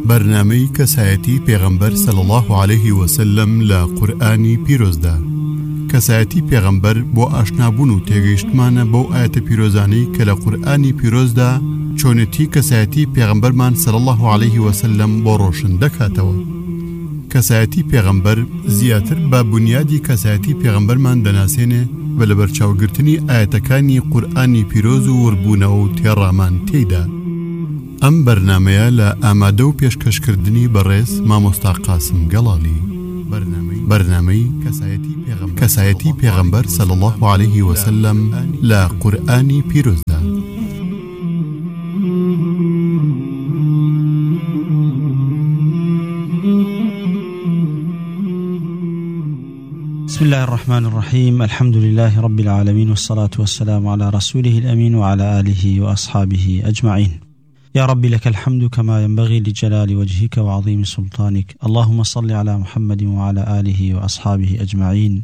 برنامه‌ی کەسایەتی پێغەمبەر صلی الله عليه وسلم لە قورئانی پیرۆزدا. کەسایەتی پێغەمبەر بۆ ئاشنابوون و تێگەیشتمانە بەو ئاەتە پیرۆزانەی کە لە قورئانی پیرۆزدا چۆنێتی کەسایەتی پێغەمبەرمان صلی الله عليه وسلم بۆ ڕۆشن دەکاتەوە. کەسایەتی پێغەمبەر زیاتر بە بنیادی کەسایەتی پێغەمبەرمان دەناسێنێ بە لەبەرچاوگرتنی ئاەتەکانی قورئانی پیرۆز و وربوونەوە و تێڕامان تێیدا. ئەم بەرنامەیە لە ئامادە و پێشکەشکردنی بەڕێز مامۆستا قاسم گەڵاڵی. بەرنامەی کەسایەتی پێغەمبەر صلی الله عليه وسلم لە قورئانی پیرۆزدا. بسم الله الرحمن الرحيم. الحمد لله رب العالمين، والصلاة والسلام على رسوله الأمين وعلى آله وأصحابه أجمعين. يا رب لك الحمد كما ينبغي لجلال وجهك وعظيم سلطانك. اللهم صل على محمد وعلى آله وأصحابه أجمعين.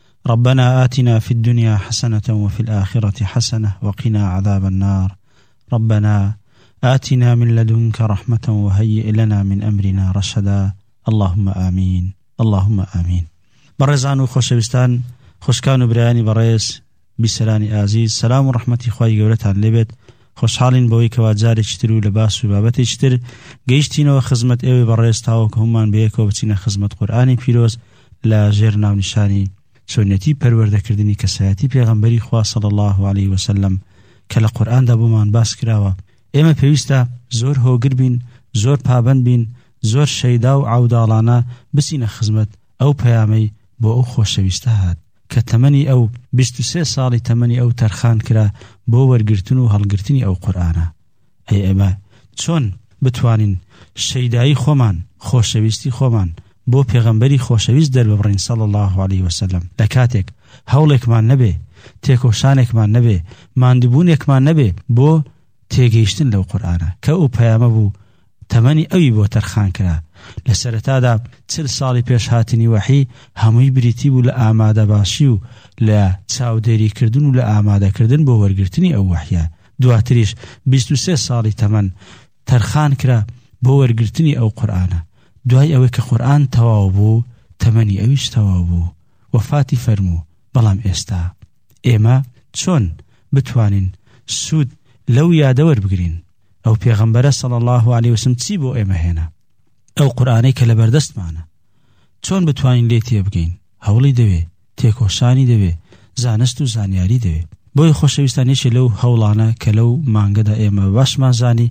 ربنا آتنا في الدنيا حسنة وفي الآخرة حسنة وقنا عذاب النار. ربنا آتنا من لدنك رحمة وهيئ لنا من أمرنا رشدا. اللهم آمين. اللهم آمين. بەڕێزان و خۆشەویستان، خوشکان و برایانی بەڕێز، بیسەرانی ئازیز، سەلام و ڕەحمەتی خوای گەورەتان لێبێت. خۆشحاڵین بەوەی کەوا جارێکی تر و لە باس و بابەتێکی تر گەیشتینەوە خزمەت ئێوەی بەڕێز تاوەکو هەمومان بەیەکەوە بچینە خزمەت قورئانی پیرۆز لە ژێر ناونیشانی چۆنێتی پەروەردەکردنی کەسایەتی پێغەمبەری خوا صلی الله عليه وسلم کە لە قورئاندا بۆمان باس کراوە. ئێمە پێویستە زۆر هۆگر بین، زۆر پابەند بین، زۆر شەیدا و عەوداڵانە بچینە خزمەت ئەو پەیامەی بۆ ئەو خۆشەویستە هات کە تەمەنی ئەو 23 ساڵی تەمەنی ئەو تەرخان کرا بۆ وەرگرتن و هەڵگرتنی ئەو قورئانە. ئەی ئێمە چۆن بتوانین شەیدایی خۆمان، خۆشەویستی خۆمان بۆ پێغەمبەری خۆشەویست دەرببڕین صلی الله عليه وسلم لە کاتێک هەوڵێکمان نەبێ، تێکۆشانێکمان نەبێ، ماندووبوونێکمان نەبێ بۆ تێگەیشتن لەو قورئانە کە ئەو پەیامە بوو تەمەنی ئەوی بۆ تەرخان کرا. لە سەرەتادا 40 ساڵی پێش هاتنی وەحی هەمووی بریتی بوو لە ئامادە باشی و لە چاودێریکردن و لە ئامادەکردن بۆ وەرگرتنی ئەو وەحیە. دواتریش 23 ساڵی تەمەن تەرخان کرا بۆ وەرگرتنی ئەو قورئانە. دوای ئەوەی کە قورئان تەواو بوو، تەمەنی ئەویش تەواو بوو، وەفاتی فەرموو. بەڵام ئێستا ئێمە چۆن بتوانین سوود لەو یادە وەربگرین؟ ئەو پێغەمبەرە صلی الله عليه وسلم چی بۆ ئێمە هێنا؟ ئەو قورئانەی کە لە بەردەستمانە چۆن بتوانین لێ تێبگەین؟ هەوڵی دەوێ، تێکۆشانی دەوێ، زانست و زانیاری دەوێ. بۆی خۆشەویستانێکی لەو هەوڵانە کە لەو مانگەدا ئێمە باشمان زانی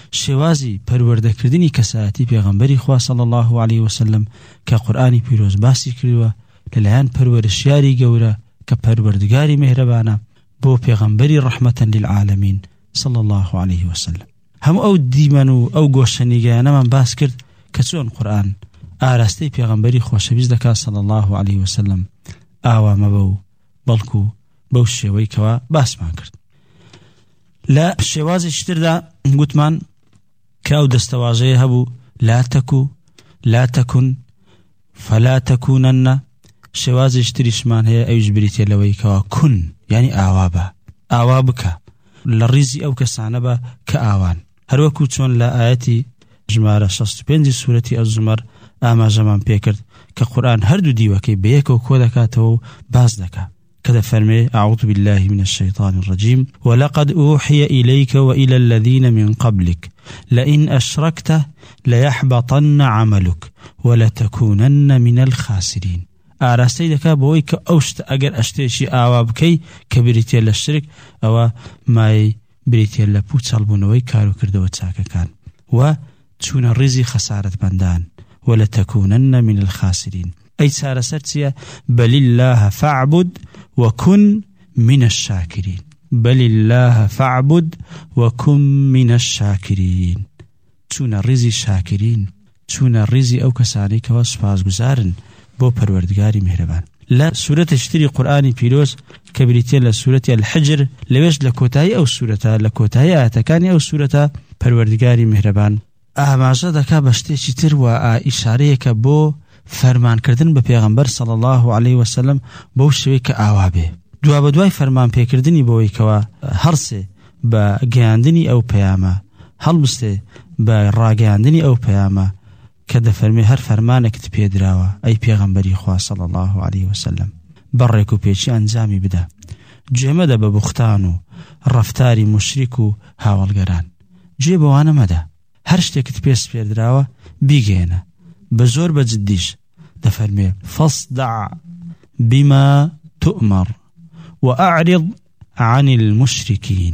شێوازی پەروەردەکردنی کەسایەتی پێغەمبەری خوا صلی الله عليه وسلم کە قورئانی پیرۆز باسی کردووە لەلایەن پەروەرشیاری گەورە کە پەروەردگاری مهرەبانە بۆ پێغەمبەری ڕەحمەتەن للعالەمین صلی الله عليه وسلم. هەموو ئەو دیمەن و ئەو گۆشەنیگەیانەمان باس کرد کە چۆن قورئان ئاراستەی پێغەمبەری خۆشەویست دەکات صلی الله عليه وسلم ئاوا مەبە و بەڵکو بەو شێوەی کەوا باسمان کرد. لە شێوازێکی تردا گوتمان کە ئەو دەستەواژەیە هەبوو لا تەکون فلا تەکونەنە. شێوازێکی تریشمان هەیە ئەویش بریتێ لەوەی کەوا کون یعنی ئاوا بە، ئاوا بکە لە ڕیزی ئەو کەسانە بە کە ئاوان. هەروەکو چۆن لە ئاەتی ژمارە 65 سوورەتی ئەز-زومەر ئاماژەمان پێکرد کە قورئان هەردوو دیوەکەی بەیەکەوە کۆ دەکاتەوە و باز دەکات کە دەفەرمێ أعوذ بالله من الشيطان الرجيم ولقد أوحي إليك وإلى الذين من قبلك لئن أشركت ليحبطن عملك ولتكونن من الخاسرين. ئاراستەی دەکات بۆی کە ئەو شتە ئەگەر ئەشتێکی ئاوا بکەی کە بریتێ لە شرک ئەوە مای بریتێ لە پوچ هەڵبوونەوەی کار و کردەوە چاکەکان و چوونە ڕیزی خەسارەتمەندان ولتكونن من الخاسرين. ئەی چارەسەر چییە؟ بل الله فاعبد وكن من الشاكرين. بل الله فاعبد وكن من الشاكرين. چوونە ڕیزی شاکرین، چوونە ڕیزی ئەو کەسانەی کەوا سوپاسگوزارن بۆ پەروەردگاری میهرەبان. لە سوورەتە شتری قورئانی پیرۆز کە بریتێ لە سوورەتی الحجر، لەوێش لە کۆتایی ئەو سوورەتە، لە کۆتایی ئاەتەکانی ئەو سوورەتە پەروەردگاری میهرەبان ئاماژە دەکات بە شتێکی تر و ئیشارەیەکە بۆ فەرمانکردن بە پێغەمبەر صلی الله عليه وسلم بەو شێوەیە کە ئاوا بێ. دوا بە دوای فەرمان پێکردنی بۆەوەی کەوا هەرسێ بە گەیاندنی ئەو پەیامە هەڵبستێ بە ڕاگەیاندنی ئەو پەیامە کە دەفەرمێ هەر فەرمانێکت پێدراوە ئەی پێغەمبەری خوا صلی الله علیه وسلم بەڕێک و پێچی ئەنجامی بدە، گوێمەدە بە بوختان و ڕەفتاری مشریک و هاوڵگەران، گوێ بەوانە مەدە، هەر شتێکت پێدراوە بیگەێنە، بە زۆر بە جددیش دەفەرمێ فاصدع بما تؤمر وأعرض عن المشركين.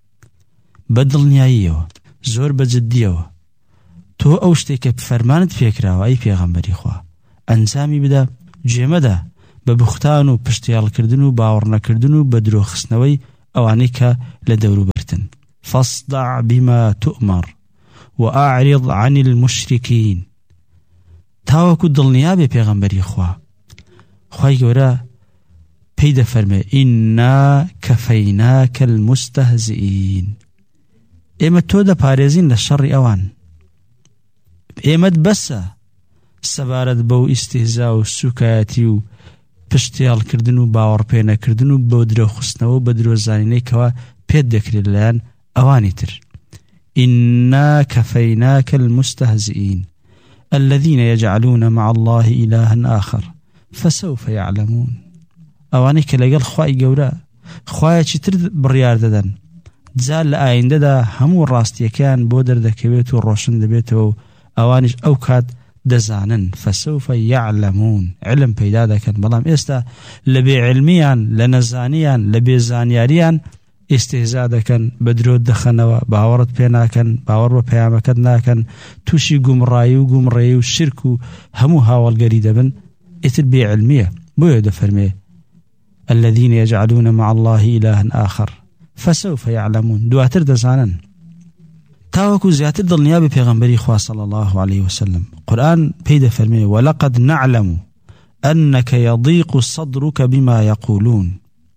بەدڵنیاییەوە زۆر بە جددیەوە تۆ ئەو شتێکە فەرمانت پێکراوە ئەی پێغەمبەری خوا ئەنجامی بدە، گوێمەدە بە بوختان و پشتیاڵکردن و باوەڕ نەکردن و بە درۆخستنەوەی ئەوانەی کە لە دەوروبەرتن. فاصدع بما تؤمر وأعرض عن المشركين. تاوەکو دڵنیا بێ پێغەمبەری خوا، خوای گەورە پێی دەفەرمێ ئینا کەفەیناکە المستهزئین، ئێمە تۆ دەپارێزین لە شەڕی ئەوان، ئێمەت بەسە سەبارەت بەو ئیستیهزا و سوکایەتی و پشتیاڵکردن و باوەڕ پێنەکردن و بۆ درۆخستنەوە و بە درۆزانینەی کەوا پێت دەکرێت لەلایەن ئەوانی تر. ئینا کەفەیناکە المستهزئین الذين يجعلون مع الله إلها آخر فسوف يعلمون. ئەوانەی کە لەگەڵ خوای گەورە خوایەکی تر بڕیار دەدەن، جا لە ئایندەدا هەموو ڕاستیەکان بۆ دەردەکەوێت و ڕۆشن دەبێتەوە و ئەوانیش ئەو کات دەزانن. فسوف يعلمون، علم پەیدا دەکەن، بەڵام ئێستا لە بێعلمیان لە نەزانیان لە بێزانیاریان ئێستێزا دەکەن، بە درۆت دەخەنەوە، باوەڕت پێ ناکەن، باوەڕ بە پەیامەکەت ناکەن، تووشی گومڕایی و گومڕێی و شرک و هەموو هاوڵگەری دەبن، ئیتر بێعلمیە. بۆیە دەفەرمێ الذين يجعلون مع الله إلها آخر فسوف يعلمون، دواتر دەزانن. تاوەکو زیاتر دڵنیا بە پێغەمبەری خوا صلی الله عليه وسلم، قورآن پێی دەفەرمێ ولقد نعلم أنك يضيق صدرك بما يقولون.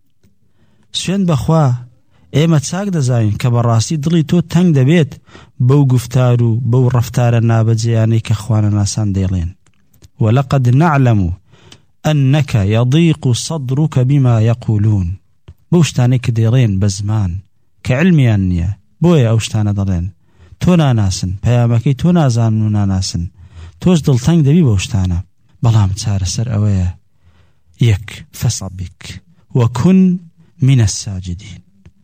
سوێن بەخوا ئێمە چاک دەزانین کە بەڕاستی دڵی تۆ تەنگ دەبێت بەو گفتار و بەو ڕەفتارە نابەجێیانەی کە خوانە ناسان دەیڵێن. ولقد نعلم أنك يضيق صدرك بما يقولون، بەو شتانەی کە دەیڵێن بە زمان کە علمیان نییە، بۆیە ئەو شتانە دەڵێن، تۆ ناناسن، پەیامەکەی تۆ نازانن و ناناسن، تۆش دڵتەنگ دەبی بەو شتانە. بەڵام چارەسەر ئەوەیە یەک فەسەبک وەکن من الساجدين،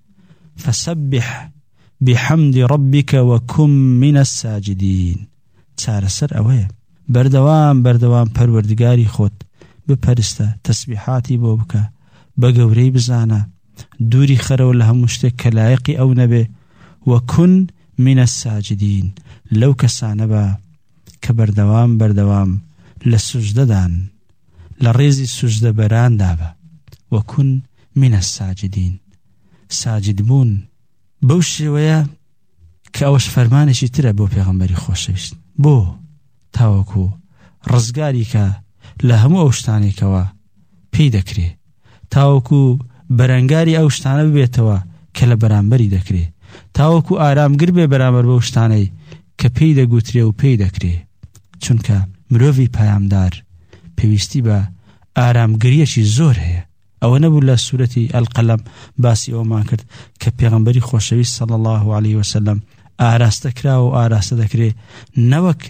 فسبح بحمد ربك وكن من الساجدين. چارەسەر ئەوەیە بەردەوام پەروەردگاری خۆت بپەرستە، تەسبیحاتی بۆ بکە، بە گەورەی بزانە، دووری خەرەوە لە هەموو شتێک کە لایەقی ئەو نەبێ. وەکن من الساجدين، لەو کەسانە بە کە بەردەوام لە سوجدەدان، لە ڕێزی سوجدە بەراندا بە. وەکن من الساجدين، ساجد بوون بەو شێوەیە کە ئەوەش فەرمانێکی ترە بۆ پێغەمبەری خۆشەویست، بۆ تاوەکو ڕزگاری کە لە هەموو ئەو شتانێکەوە پێی دەکرێ، تاوەکو بەرەنگاری ئەو شتانە ببێتەوە کە لە بەرامبەری دەکرێ، تاوەکو ئارامگر بێ بەرامبەر بەو شتانەی کە پێی دەگوترێ و پێی دەکرێ. چونکە مرۆڤی پایامدار پێویستی بە ئارامگریەکی زۆر هەیە. ئەوە نەبوو لە سوورەتی ئەلقەلەم باسی ئەومان کرد کە پێغەمبەری خۆشەویست صلی الله عليه وسلم ئاراستە کراوە و ئاراستە دەکرێ، نەوەک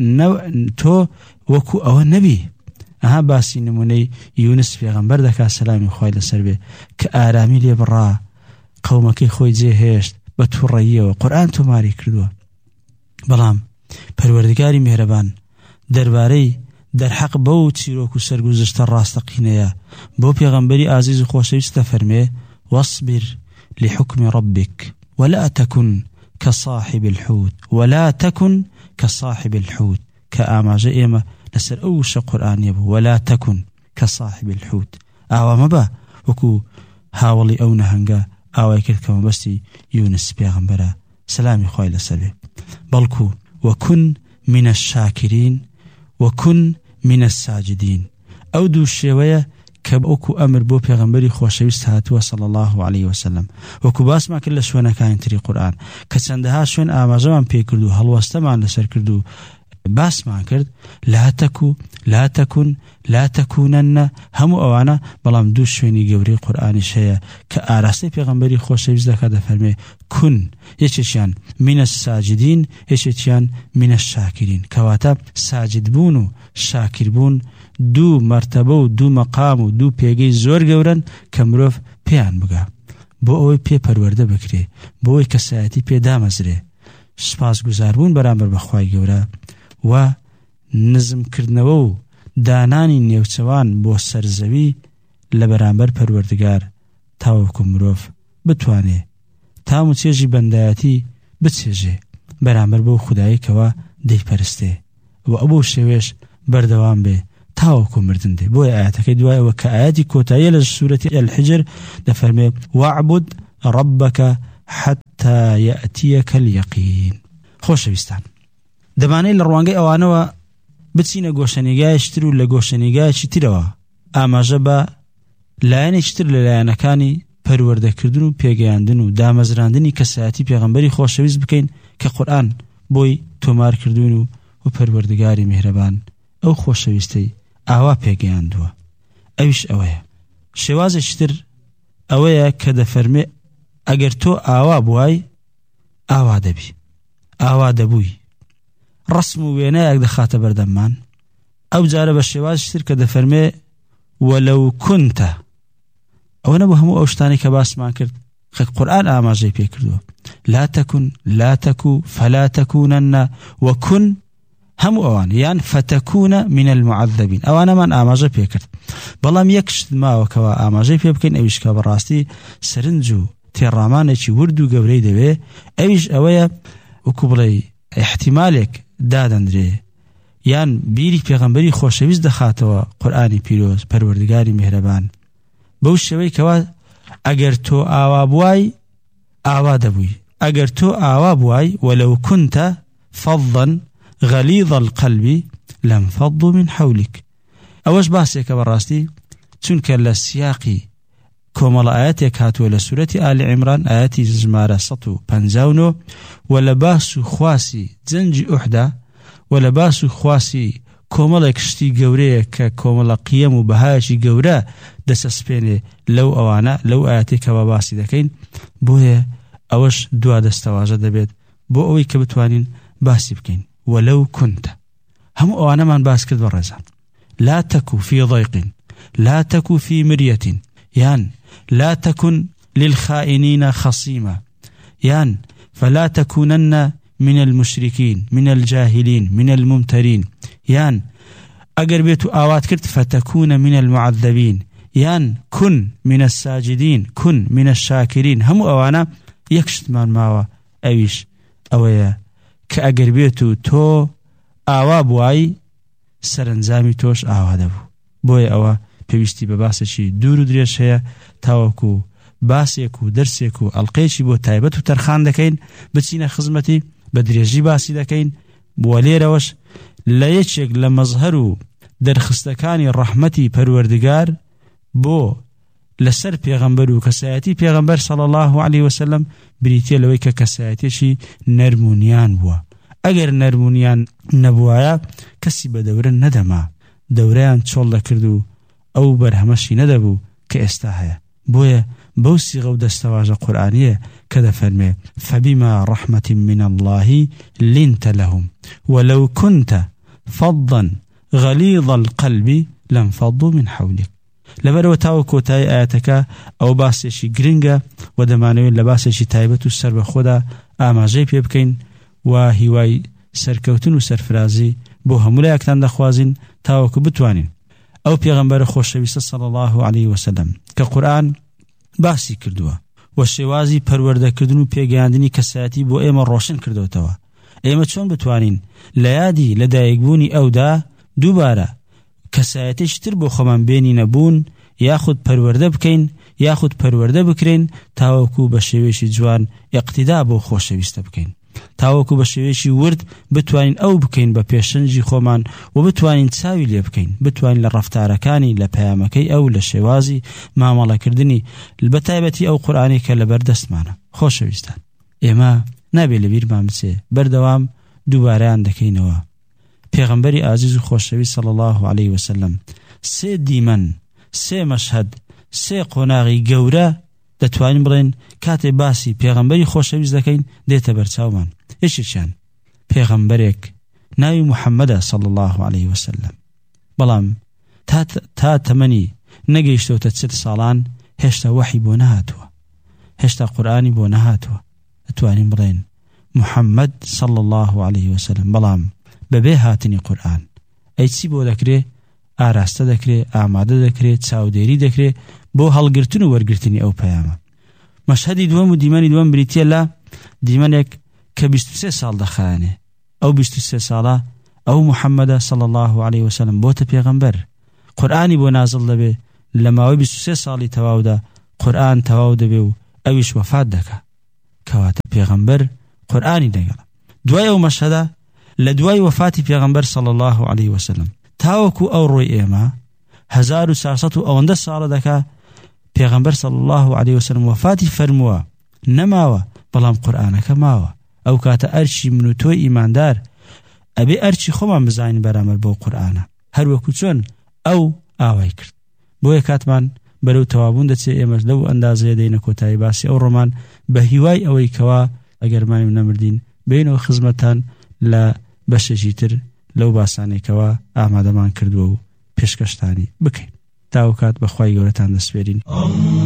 تۆ وەکو ئەوە نەبی. ئەها باسی نمونەی یونس پێغەمبەر دەکات سەلامی خوای لەسەر بێ کە ئارامی لێ بڕا، قەومەکەی خۆی جێهێشت بە تووڕەییەوە، قورئان تۆماری کردووە. بەڵام پەروەردگاری میهرەبان دەربارەی دەرحەق بەو چیرۆک و سەرگوزشتە ڕاستەقینەیە بۆ پێغەمبەری ئازیز و خۆشەویست دەفەرمێ واصبر لحكم ربك ولا تكن كصاحب الحوت ولا تكن كصاحب الحوت، كآماجة إيما لسر أوش قرآن يبو ولا تكن كصاحب الحوت، أعوى مبا وكو هاولي أو نهنگا أعوى كما بستي يونس بيغمبرا سلامي خوي لسر بلكو وكن من الشاكرين وكن من الساجدين. أو دو الشيوية كبأوكو أمر بو پیغمبری خوشویست هاتوه صلى الله عليه وسلم، وكو باس ما كل شونا كاين تري قرآن كسندها شوين آمازوان پی کردو، هلوستمان لسر کردو، باسمان کرد لا تکو لا تکن لا تکونن هەموو ئەوانە بەڵام دوو شوێنی گەورەی قورئانیش هەیە کە ئاراستەی پێغەمبەری خۆشەویست دەکات دەفەرمێ کون یەکێکیان من الساجدین یەکێکیان من الشاکرین کەواتە ساجد بوون و شاکر بوون دوو مرتبە و دوو مەقام و دوو پێگەی زۆر گەورەن کە مرۆڤ پێیان بگا بۆ ئەوەی پێ پەروەردە بکرێ بۆ ئەوەی کەسایەتی پێ دامەزرێ سپاسگوزاربوون بەرامبەر بەخوای گەورە و نزمکردنەوە و دانانی نێوچەوان بۆ سەرزەوی لە بەرامبەر پەروەردگار تاوەکو مرۆڤ بتوانێ تام و چێژی بەندایەتی بچێژێ بەرامبەر بۆ خوداییکەوە دەیپەرستێ و ئەو شێوێش بەردەوام بێ تاوەکو مردن دێ بۆیە ئاەتەکەی دوایەوە کە ئاەتی کۆتاییە لە سوورەتی الحجر دەفەرمێ واعبد ربك حتى يأتيك اليقين. خۆشەویستان دەمانەی لە ڕوانگەی ئەوانەوە بچینە گۆشەنیگایشتر و لە گۆشەنیگایکی ترەوە ئاماژە بە لایەنێکتر لە لایەنەکانی پەروەردەکردن و پێگەیاندن و دامەزراندنی کەسایەتی پێغەمبەری خۆشەویست بکەین کە قورئان بۆی تۆمار کردوون و پەروەردگاری میهرەبان ئەو خۆشەویستەی ئاوا پێگەیاندووە. ئەویش ئەوەیە شێوازێکتر ئەوەیە کە دەفەرمێ ئەگەر تۆ ئاوا بووای ئاوا دەبی ئاوا دەبووی ڕسم و وێنەیەک دەخاتە بەردەممان ئەو جارە بە شێوازێکتر کە دەفەرمێ وەلەو کونتە ئەوە نەبوو هەموو ئەو شتانی کە باسمان کرد خەک قورئان ئاماژەی پێ کردووە لا تکن لا تکو فلا تکونن وکن هەموو ئەوان یان فتەکونە من المعذبین ئەوانەمان ئاماژە پێ کرد بەڵام یەک شت ماوەکەوە ئاماژەی پێ بکەین ئەویش کە بەڕاستی سەرنج و تێڕامانێکی ورد و گەورەی دەوێ ئەویش ئەوەیە وەکو بڵێ احتیمالێک دادەندرێ یان بیری پێغەمبەری خۆشەویست دەخاتەوە قورئانی پیرۆز پەروەردگاری میهرەبان بەو شێوەی کەوا ئەگەر تۆ ئاوا بووای ئاوا دەبووی ئەگەر تۆ ئاوا بووای وەلەو کونتە فەضەن غەلیظ القەلب لانفەضوا من حەولک. ئەوەش باسێکە بەڕاستی چونکە لە سیاقی کۆمەڵە ئاەتێک هاتووە لە سوورەتی ئالی عیمران ئاەتی ژمارە 159 و لە باس و خواسی جەنجی ئوحدا و لە باس و خواسی کۆمەڵێک شتی گەورەیە کە کۆمەڵە قیەم و بەهایەکی گەورە دەسەسپێنێ لەو ئەوانە لەو ئاەتێکەوە باسی دەکەین بۆیە ئەوەش دوا دەستەواژە دەبێت بۆ ئەوەی کە بتوانین باسی بکەین وەلەو کونتە هەموو ئەوانەمان باس کرد بەڕێزان لا تەکو فی ضیق لا تەکو فی مریەت یان لا تكن للخائنين خصيما يان فلا تكونن من المشركين من الجاهلين من الممترين يان اگر بيتو آوات كرت فتكون من المعذبين يان كن من الساجدين كن من الشاكرين هم اوانا يكشت من ماوا اويش اويا كأگر بيتو تو آواب واي سرنزامي توش آوادبو بوي اوا پێویستی بە باسێکی دوور و درێژ هەیە تاوەکو باسێک و دەرسێک و ئەڵقەیەکی بۆ تایبەت و تەرخان دەکەین بچینە خزمەتی بە درێژی باسی دەکەین بۆ لێرەوەش لە یەکێک لە مەزهەر و دەرخستەکانی ڕەحمەتی پەروەردگار بۆ لەسەر پێغەمبەر و کەسایەتی پێغەمبەر صلی الله علیه وسلم بریتیە لەوەی کە کەسایەتێکی نەرمونیان بووە ئەگەر نەرمونیان نەبوایە کەسی بە دەورە نەدەما دەورەیان چۆڵ دەکرد و ئەو بەرهەمەشی نەدەبوو کە ئێستا هەیە بۆیە بەو سیغە و دەستەواژە قورئانیە کە دەفەرمێ فبما رحمة من الله لنت لهم ولو كنت فظا غليظ القلب لانفضوا من حولك. لەبەرەوە تاوە کۆتایی ئاەتەکە ئەو باسێکی گرنگە و دەمانەوێت لە باسێکی تایبەت و سەر بەخۆدا ئاماژەی پێ بکەین و هیوای سەرکەوتن و سەرفرازی بۆ هەموو لایەکتان دەخوازین تاوەکو بتوانین ئەو پێغەمبەر خۆشەویستە صلی الله علیه وسلم کە قورئان باسی کردووە و شێوازی پەروەردەکردن و پێگەیاندنی کەسایەتی بۆ ئێمە ڕۆشن کردوتەوە ئێمە چۆن بتوانین لە یادی لەدایکبوونی ئەودا دووبارە کەسایەتیشتر بۆ خۆمان بێنی نەبوون یاخود پەروەردە بکەین یاخود پەروەردە بکرێن تاوەکو بە شێوەیەکی جوان ئیقتیدا بۆ خۆشەویستە بکەین تاوەکو بە شێوەیەکی ورد بتوانین ئەو بکەین بە پێشەنجی خۆمان و بتوانین چاوی لێ بکەین بتوانین لە ڕەفتارەکانی لە پەیامەکەی ئەو لە شێوازی مامەڵەکردنی بەتایبەتی ئەو قورئانی کە لەبەر دەستمانە. خۆشەویستان ئێمە نابێت لە بیرمان بچێ بەردەوام دووبارەیان دەکەینەوە پێغەمبەری ئازیز و خۆشەویست صلی الله عليه وسلم سێ دیمەن، سێ مەشهەد، سێ قۆناغی گەورە دەتوانین بڵێن کاتێ باسی پێغەمبەری خۆشەویست دەکەین دێتە بەرچاومان. یەکێکیان پێغەمبەرێک ناوی محەممەدە صلی الله عليه وسلم، بەڵام تا تەمەنی نەگەیشتۆتە 40 ساڵان هێشتا وحی بۆ نەهاتووە، هێشتا قورئانی بۆ نەهاتووە. دەتوانین بڵێن محەممەد صلی الله عليه وسلم، بەڵام بەبێ هاتنی قورئان ئەی چی بۆ دەکرێ؟ ئاراستە دەکرێ، ئامادە دەکرێت، چاودێری دەکرێ بۆ هەڵگرتن و وەرگرتنی ئەو پەیامە. مەشهەدی دووەم و دیمەنی دووەم بریتیە لە دیمەنێک کە 23 ساڵ دەخایەنێ. ئەو 23 ساڵە ئەو محەممەدە صلی الله عليه وسلم بۆتە پێغەمبەر، قورئانی بۆ نازڵ دەبێ، لە ماوەی 23 ساڵی تەواودا قورئان تەواو دەبێ و ئەویش وەفات دەکا، کەواتە پێغەمبەر قورئانی دەگەڵە. دوای ئەو مەشهەدە لە دوای وەفاتی پێغەمبەر صلی الله عليه وسلم تاوەکو ئەو ڕۆی ئێمە 1400 و ئەوەندە ساڵە دەکا پێغەمبەر صلی الله عليه وسلم وەفاتی فەرمووە، نەماوە بەڵام قورئانەکە ماوە. ئەو کاتە ئەرچی من و تۆی ئیماندار ئەبێ ئەرچی خۆمان بزانین بەرامبەر بۆ قورئانە، هەروەکو چۆن ئەو ئاوای کرد. بۆیە کاتمان بەرەو تەوابوون دەچێ، ئێمەش لەو ئەندازەیە دەینە کۆتایی باسی ئەو ڕۆمان بە هیوای ئەوەی کەوا ئەگەرمانیم نەمردین بینەوە خزمەتان لە بەشێکی تر لەو باسانێکەوە ئامادەمان کردووە و پێشکەشتانی بکەین. تا ئەو کات بەخوای گەورەتان دەسپێرین.